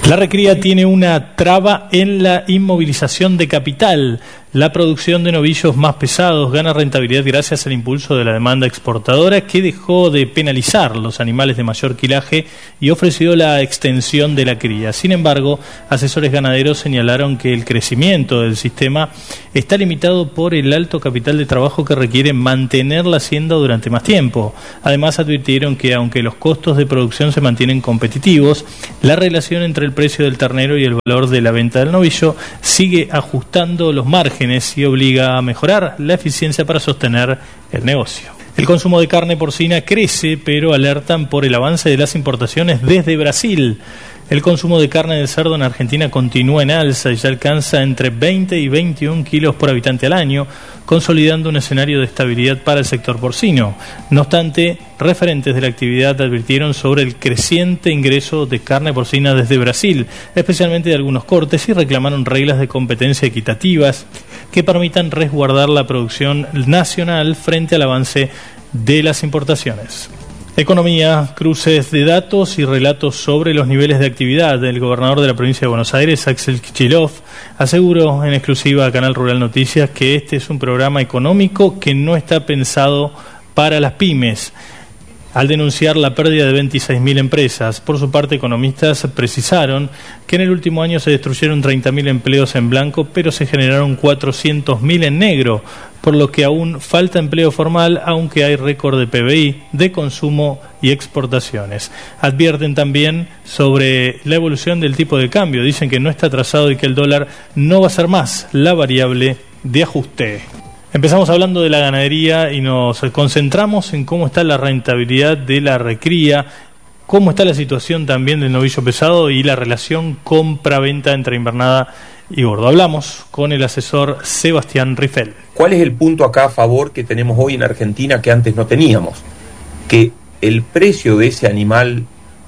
La recría tiene una traba en la inmovilización de capital. La producción de novillos más pesados gana rentabilidad gracias al impulso de la demanda exportadora, que dejó de penalizar los animales de mayor quilaje y ofreció la extensión de la cría. Sin embargo, asesores ganaderos señalaron que el crecimiento del sistema está limitado por el alto capital de trabajo que requiere mantener la hacienda durante más tiempo. Además, advirtieron que aunque los costos de producción se mantienen competitivos, la relación entre el precio del ternero y el valor de la venta del novillo sigue ajustando los márgenes y obliga a mejorar la eficiencia para sostener el negocio. El consumo de carne porcina crece, pero alertan por el avance de las importaciones desde Brasil. El consumo de carne de cerdo en Argentina continúa en alza y ya alcanza entre 20 y 21 kilos por habitante al año, consolidando un escenario de estabilidad para el sector porcino. No obstante, referentes de la actividad advirtieron sobre el creciente ingreso de carne porcina desde Brasil, especialmente de algunos cortes, y reclamaron reglas de competencia equitativas que permitan resguardar la producción nacional frente al avance de las importaciones. Economía, cruces de datos y relatos sobre los niveles de actividad. El gobernador de la provincia de Buenos Aires, Axel Kicillof, aseguró en exclusiva a Canal Rural Noticias que este es un programa económico que no está pensado para las pymes, al denunciar la pérdida de 26.000 empresas. Por su parte, economistas precisaron que en el último año se destruyeron 30.000 empleos en blanco, pero se generaron 400.000 en negro, por lo que aún falta empleo formal, aunque hay récord de PBI, de consumo y exportaciones. Advierten también sobre la evolución del tipo de cambio. Dicen que no está atrasado y que el dólar no va a ser más la variable de ajuste. Empezamos hablando de la ganadería y nos concentramos en cómo está la rentabilidad de la recría, cómo está la situación también del novillo pesado y la relación compra-venta entre invernada y gordo. Hablamos con el asesor Sebastián Rifel. ¿Cuál es el punto acá a favor que tenemos hoy en Argentina que antes no teníamos? Que el precio de ese animal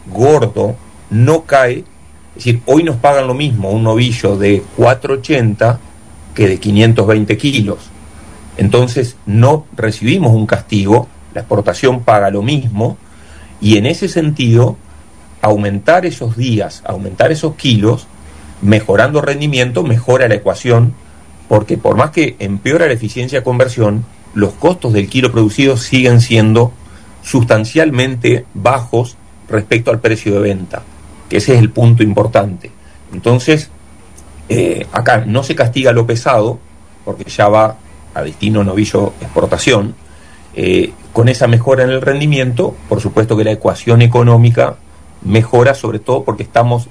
gordo no cae, es decir, hoy nos pagan lo mismo un novillo de 480 que de 520 kilos. Entonces no recibimos un castigo, la exportación paga lo mismo, y en ese sentido aumentar esos días, aumentar esos kilos, mejorando rendimiento, mejora la ecuación, porque por más que empeora la eficiencia de conversión, los costos del kilo producido siguen siendo sustancialmente bajos respecto al precio de venta, que ese es el punto importante. Entonces, acá no se castiga lo pesado, porque ya va a destino novillo exportación. Con esa mejora en el rendimiento, por supuesto que la ecuación económica mejora, sobre todo porque estamos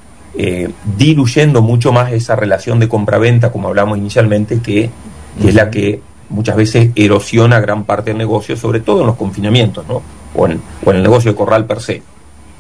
diluyendo mucho más esa relación de compra-venta, como hablamos inicialmente, que es la que muchas veces erosiona gran parte del negocio, sobre todo en los confinamientos, ¿no? o en el negocio de corral per se.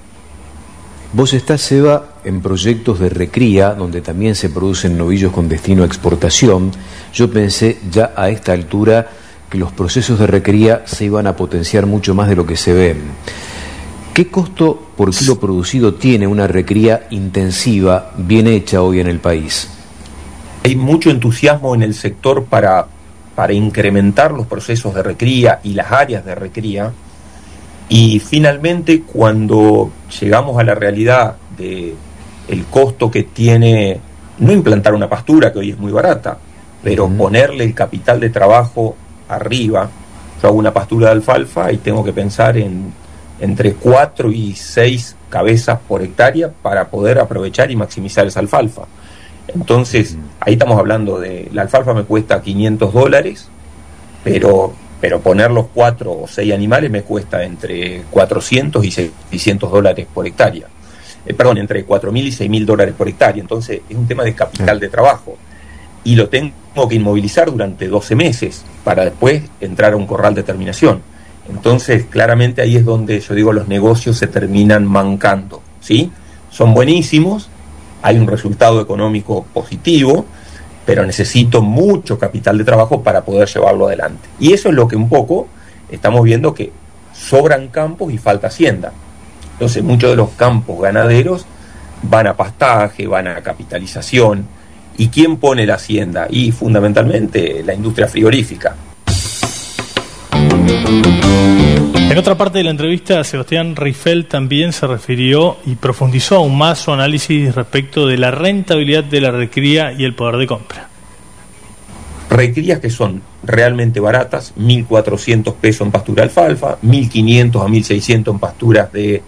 Vos estás, Seba, en proyectos de recría, donde también se producen novillos con destino a exportación. Yo pensé ya a esta altura que los procesos de recría se iban a potenciar mucho más de lo que se ven. ¿Qué costo por kilo producido tiene una recría intensiva bien hecha hoy en el país? Hay mucho entusiasmo en el sector para incrementar los procesos de recría y las áreas de recría. Y finalmente, cuando llegamos a la realidad de el costo que tiene no implantar una pastura, que hoy es muy barata, pero ponerle el capital de trabajo arriba, yo hago una pastura de alfalfa y tengo que pensar en entre 4 y 6 cabezas por hectárea para poder aprovechar y maximizar esa alfalfa. Entonces, ahí estamos hablando de, la alfalfa me cuesta $500, pero poner los 4 o 6 animales me cuesta entre $400 y $600 por hectárea. Entre $4.000 y $6.000 por hectárea. Entonces es un tema de capital de trabajo. Y lo tengo que inmovilizar durante 12 meses para después entrar a un corral de terminación. Entonces claramente ahí es donde yo digo los negocios se terminan mancando, ¿sí? Son buenísimos, hay un resultado económico positivo, pero necesito mucho capital de trabajo para poder llevarlo adelante. Y eso es lo que un poco estamos viendo, que sobran campos y falta hacienda. Entonces muchos de los campos ganaderos van a pastaje, van a capitalización. ¿Y quién pone la hacienda? Y fundamentalmente la industria frigorífica. En otra parte de la entrevista, Sebastián Rifel también se refirió y profundizó aún más su análisis respecto de la rentabilidad de la recría y el poder de compra. Recrías que son realmente baratas, 1.400 pesos en pastura alfalfa, 1.500 a 1.600 en pasturas de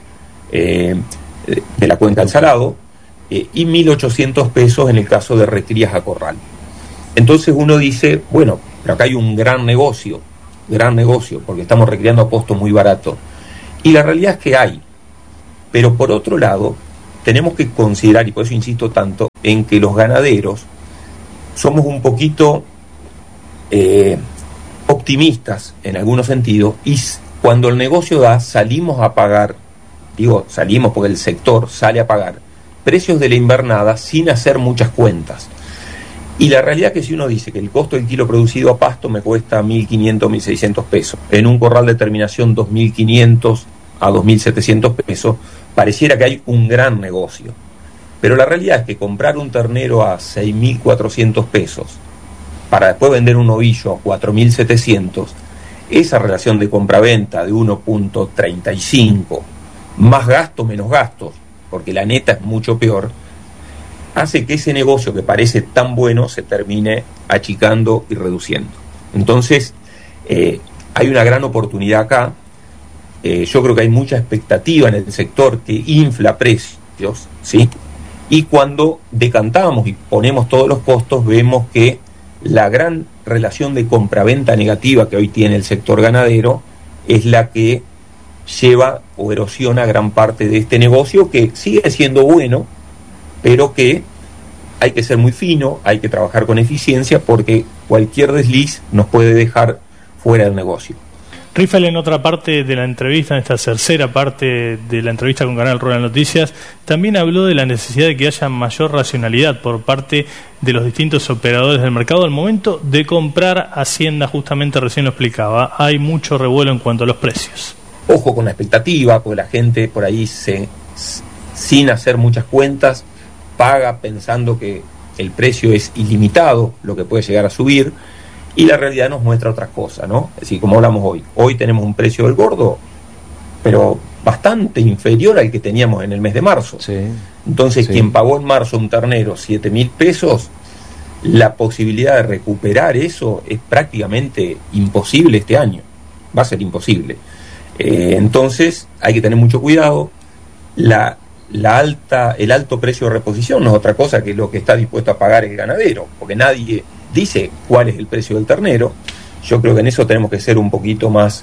la cuenca del Salado, y 1.800 pesos en el caso de recrías a corral. Entonces uno dice, bueno, pero acá hay un gran negocio, porque estamos recriando a costo muy barato. Y la realidad es que hay. Pero por otro lado, tenemos que considerar, y por eso insisto tanto, en que los ganaderos somos un poquito optimistas en algunos sentidos, y cuando el negocio da, salimos a pagar, salimos porque el sector sale a pagar precios de la invernada sin hacer muchas cuentas. Y la realidad es que si uno dice que el costo del kilo producido a pasto me cuesta 1.500, 1.600 pesos, en un corral de terminación 2.500 a 2.700 pesos, pareciera que hay un gran negocio. Pero la realidad es que comprar un ternero a 6.400 pesos para después vender un ovillo a 4.700, esa relación de compra-venta de 1.35, más gastos menos gastos, porque la neta es mucho peor, hace que ese negocio que parece tan bueno se termine achicando y reduciendo. Entonces, hay una gran oportunidad acá. Yo creo que hay mucha expectativa en el sector que infla precios, ¿sí? Y cuando decantamos y ponemos todos los costos, vemos que la gran relación de compra-venta negativa que hoy tiene el sector ganadero es la que lleva o erosiona gran parte de este negocio, que sigue siendo bueno, pero que hay que ser muy fino, hay que trabajar con eficiencia, porque cualquier desliz nos puede dejar fuera del negocio. Rifel, en otra parte de la entrevista, en esta tercera parte de la entrevista con Canal Rural Noticias, también habló de la necesidad de que haya mayor racionalidad por parte de los distintos operadores del mercado al momento de comprar hacienda. Justamente recién lo explicaba, hay mucho revuelo en cuanto a los precios. Ojo con la expectativa, porque la gente por ahí sin hacer muchas cuentas paga pensando que el precio es ilimitado, lo que puede llegar a subir, y la realidad nos muestra otras cosas, ¿no? Es decir, como hablamos hoy. Hoy tenemos un precio del gordo, pero bastante inferior al que teníamos en el mes de marzo. Sí. Entonces, quien pagó en marzo un ternero 7.000 pesos, la posibilidad de recuperar eso es prácticamente imposible este año. Va a ser imposible. Entonces, hay que tener mucho cuidado. El alto precio de reposición no es otra cosa que lo que está dispuesto a pagar el ganadero, porque nadie dice cuál es el precio del ternero. Yo creo que en eso tenemos que ser un poquito más,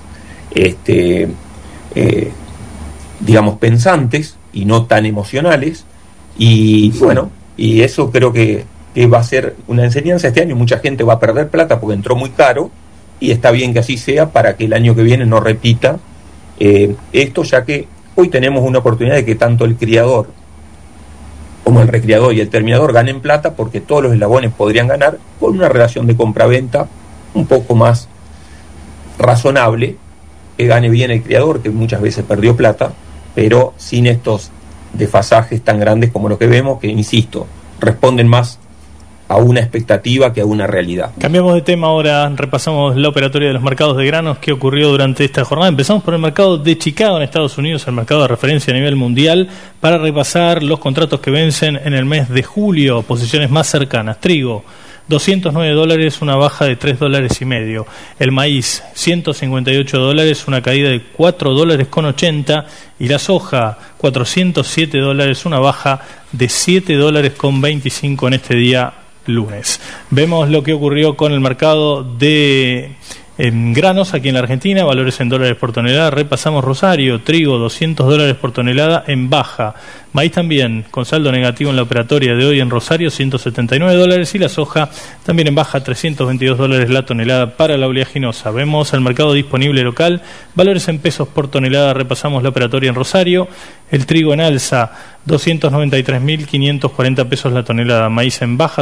pensantes y no tan emocionales. Y bueno, y eso creo que va a ser una enseñanza este año. Mucha gente va a perder plata porque entró muy caro, y está bien que así sea para que el año que viene no repita esto, ya que hoy tenemos una oportunidad de que tanto el criador como el recriador y el terminador ganen plata, porque todos los eslabones podrían ganar con una relación de compra-venta un poco más razonable, que gane bien el criador, que muchas veces perdió plata, pero sin estos desfasajes tan grandes como los que vemos, que, insisto, responden más a una expectativa que a una realidad. Cambiamos de tema ahora, repasamos la operatoria de los mercados de granos que ocurrió durante esta jornada. Empezamos por el mercado de Chicago en Estados Unidos, el mercado de referencia a nivel mundial, para repasar los contratos que vencen en el mes de julio, posiciones más cercanas. Trigo, $209, una baja de $3.50. El maíz, $158, una caída de $4.80. Y la soja, $407, una baja de $7.25 en este día lunes. Vemos lo que ocurrió con el mercado de granos aquí en la Argentina, valores en dólares por tonelada. Repasamos Rosario, trigo, $200 por tonelada en baja. Maíz también, con saldo negativo en la operatoria de hoy en Rosario, $179. Y la soja también en baja, $322 la tonelada para la oleaginosa. Vemos el mercado disponible local, valores en pesos por tonelada. Repasamos la operatoria en Rosario. El trigo en alza, 293.540 pesos la tonelada. Maíz en baja,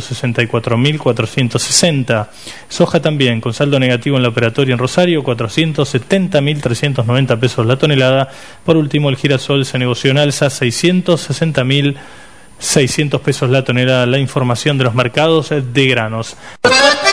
264.460. Soja también, con saldo negativo en la operatoria en Rosario, 470.390 pesos la tonelada. Por último, el girasol se negoció en alza, 660.600 pesos la tonelada. La información de los mercados de granos.